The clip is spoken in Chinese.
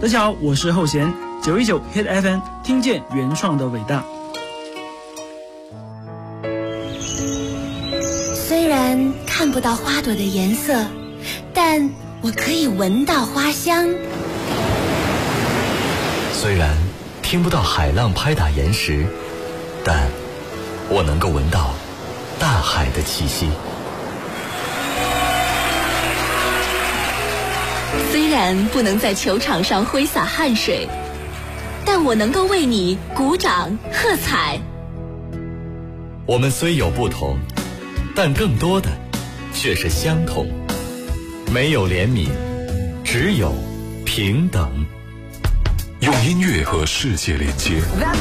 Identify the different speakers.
Speaker 1: 大家好，我是后弦919 Hit FM， 听见原创的伟大。
Speaker 2: 虽然看不到花朵的颜色，但我可以闻到花香。
Speaker 3: 虽然听不到海浪拍打岩石，但我能够闻到大海的气息。
Speaker 2: 虽然不能在球场上挥洒汗水，但我能够为你鼓掌喝彩。
Speaker 3: 我们虽有不同，但更多的却是相同。没有怜悯，只有平等。
Speaker 4: 用音乐和世界连接，